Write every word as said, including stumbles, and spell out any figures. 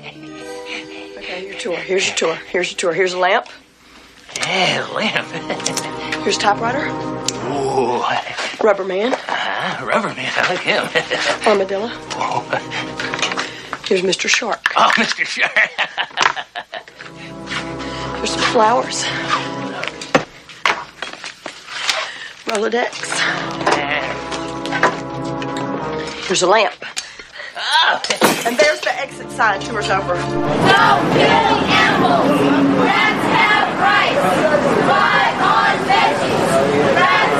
Okay, your tour. Here's your tour. Here's your tour. Here's a lamp. Yeah, lamp. Here's a typewriter. Ooh. Rubber man. Uh, rubber man, I like him. Armadillo. Oh. Here's Mister Shark. Oh, Mister Shark. Here's some flowers. Rolodex. Here's a lamp. Oh. And there's the exit sign. Tour's over. No killing animals. Rats have rights. Survive on veggies. Rats